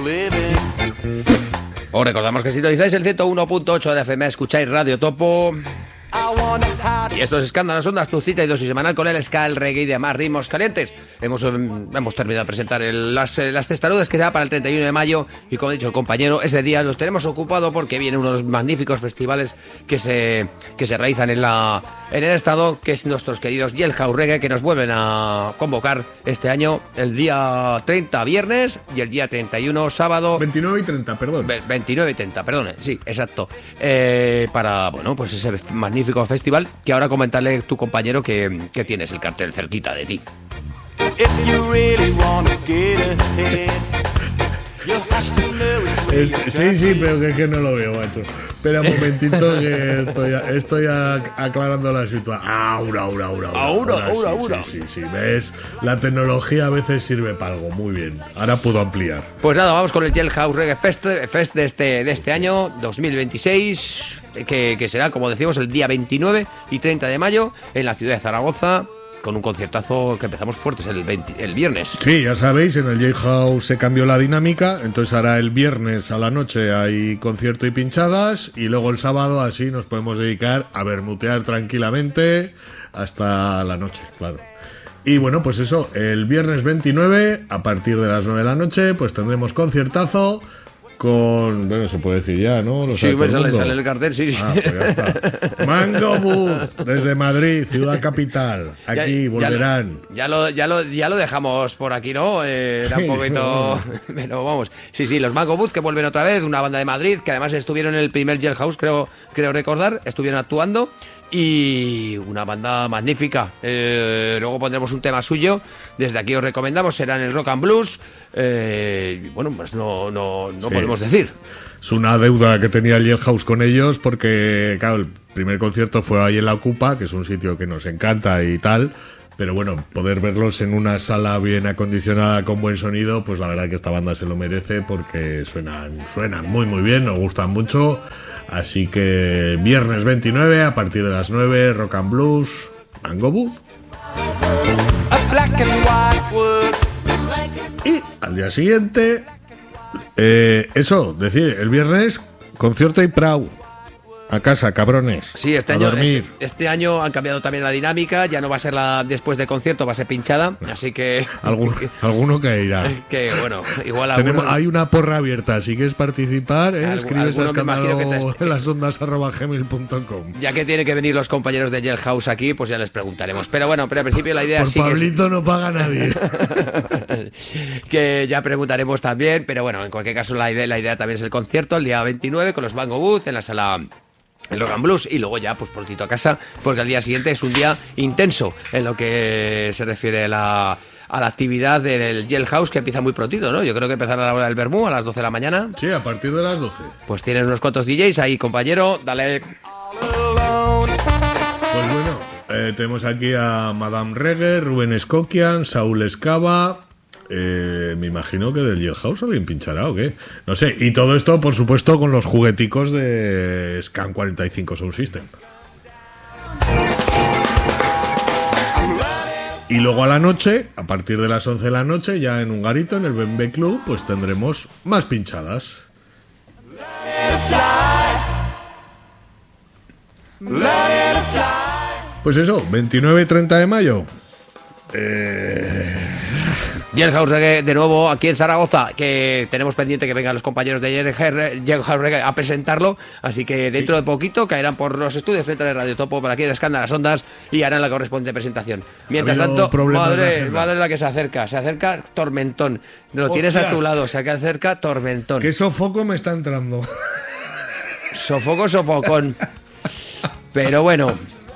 Os recordamos que sintonizáis el 101.8 de la FM, escucháis Radio Topo. Y esto es Escándalos Ondas, tu cita y dosis semanal con el ska, el reggae y demás ritmos calientes. Hemos terminado de presentar las testarudas que será para el 31 de mayo. Y como ha dicho el compañero, ese día los tenemos ocupado porque vienen unos magníficos festivales que se realizan en el estado, que es nuestros queridos Jailhouse Reggae, que nos vuelven a convocar este año el día 30 viernes y el día 31 sábado. 29 y 30, perdón. 29 y 30, perdón, sí, exacto. Para, bueno, pues ese magnífico festival, que ahora comentarle tu compañero que tienes el cartel cerquita de ti. Sí, pero que no lo veo, macho. Espera un momentito que estoy aclarando la situación. Ahora. Sí, ves, la tecnología a veces sirve para algo. Muy bien, ahora puedo ampliar. Pues nada, vamos con el Jailhouse Reggae Fest de este año 2026, que será, como decimos, el día 29 y 30 de mayo en la ciudad de Zaragoza, con un conciertazo que empezamos fuertes el viernes. Sí, ya sabéis, en el Jailhouse se cambió la dinámica, entonces ahora el viernes a la noche hay concierto y pinchadas, y luego el sábado así nos podemos dedicar a bermutear tranquilamente hasta la noche, claro. Y bueno, pues eso, el viernes 29, a partir de las 9 de la noche, pues tendremos conciertazo con... Bueno, se puede decir ya, ¿no? Sí, me sale el cartel, sí. Pues ya está. Mango Booth, desde Madrid, ciudad capital. Aquí volverán. Ya lo dejamos por aquí, ¿no? Era un poquito... Pero vamos. Sí, los Mango Booth que vuelven otra vez, una banda de Madrid, que además estuvieron en el primer Jailhouse, creo recordar, estuvieron actuando. Y una banda magnífica. Luego pondremos un tema suyo. Desde aquí os recomendamos. Será en el Rock and Blues. Bueno, pues no podemos decir. Es una deuda que tenía el Jailhouse con ellos, porque claro, el primer concierto fue ahí en la Ocupa, que es un sitio que nos encanta y tal. Pero bueno, poder verlos en una sala bien acondicionada con buen sonido, pues la verdad que esta banda se lo merece, porque suenan muy muy bien, nos gustan mucho. Así que viernes 29 a partir de las 9, Rock and Blues, Mango Booth. Y al día siguiente, el viernes, concierto y Prau. A casa, cabrones. Sí, este año han cambiado también la dinámica. Ya no va a ser después de concierto, va a ser pinchada. Así que... Alguno caerá. Que bueno, igual hay una porra abierta. Si quieres participar, escribes a escandalolasondas@gmail.com. Ya que tienen que venir los compañeros de Jailhouse aquí, pues ya les preguntaremos. Pero bueno, al principio la idea Por sí Pablito no paga nadie. Que ya preguntaremos también. Pero bueno, en cualquier caso la idea también es el concierto el día 29 con los Mango Booth en la sala... el Rock and Blues, y luego ya pues prontito a casa, porque al día siguiente es un día intenso en lo que se refiere a la actividad del Jailhouse, que empieza muy prontito, ¿no? Yo creo que empezará a la hora del vermú, a las 12 de la mañana. Sí, a partir de las 12. Pues tienes unos cuantos DJs ahí, compañero, dale. Pues bueno, tenemos aquí a Madame Reggae, Rubén Escoquian, Saúl Escava... me imagino que del Jailhouse alguien pinchará o qué, no sé, y todo esto por supuesto con los jugueticos de Scan 45 Sound System. Y luego a la noche, a partir de las 11 de la noche, ya en un garito, en el Bembe Club, pues tendremos más pinchadas. Pues eso, 29 y 30 de mayo. Jailhouse Reggae de nuevo aquí en Zaragoza, que tenemos pendiente que vengan los compañeros de Jailhouse Reggae a presentarlo, así que dentro de poquito caerán por los estudios centrales de Radio Topo por aquí en Escándalas Ondas y harán la correspondiente presentación. Mientras tanto, madre la que se acerca tormentón, lo tienes a tu lado, se acerca tormentón. Qué sofoco me está entrando. Sofocón. Pero bueno,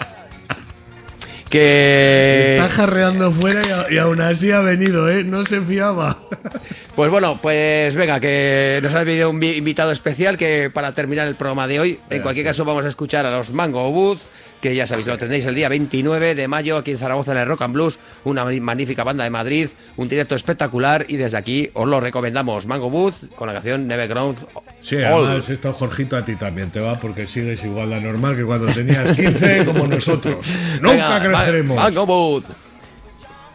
que está jarreando fuera y aún así ha venido, no se fiaba. Pues bueno, pues venga, que nos ha venido un invitado especial que para terminar el programa de hoy, en cualquier caso vamos a escuchar a los Mango Booth, que ya sabéis, lo tendréis el día 29 de mayo aquí en Zaragoza en el Rock and Blues, una magnífica banda de Madrid, un directo espectacular, y desde aquí os lo recomendamos. Mango Booth con la canción Never Grown Old. Sí, además esto, Jorgito, a ti también te va, porque sigues igual de normal que cuando tenías 15 como nosotros. Nunca creceremos. Mango Booth.